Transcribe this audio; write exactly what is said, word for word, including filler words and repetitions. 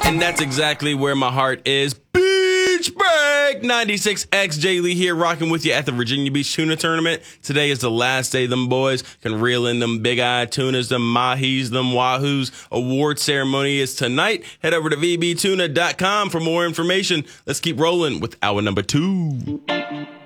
And that's exactly where my heart is. Beach Break ninety-six X J Lee here, rocking with you at the Virginia Beach Tuna Tournament. Today is the last day them boys can reel in them big-eyed tunas, them mahis, them wahoos. Award ceremony is tonight. Head over to v b tuna dot com for more information. Let's keep rolling with hour number two.